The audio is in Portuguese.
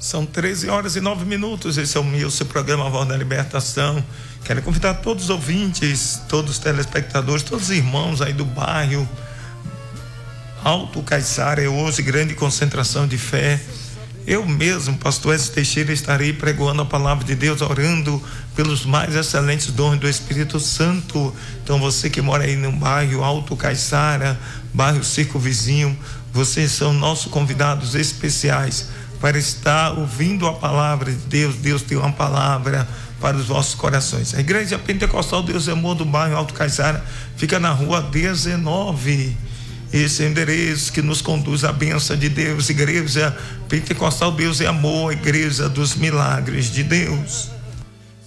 São 13h09. Esse é o meu, seu programa Voz da Libertação. Quero convidar todos os ouvintes, todos os telespectadores, todos os irmãos aí do bairro Alto Caiçara. É hoje grande concentração de fé. Eu mesmo, pastor S. Teixeira, estarei pregoando a palavra de Deus, orando pelos mais excelentes dons do Espírito Santo. Então você que mora aí no bairro Alto Caiçara, bairro Circo Vizinho, vocês são nossos convidados especiais para estar ouvindo a palavra de Deus. Deus tem uma palavra para os vossos corações. A Igreja Pentecostal Deus é Amor do bairro Alto Caiçara fica na rua 19. Esse endereço que nos conduz à bênção de Deus. Igreja Pentecostal Deus é Amor, Igreja dos Milagres de Deus.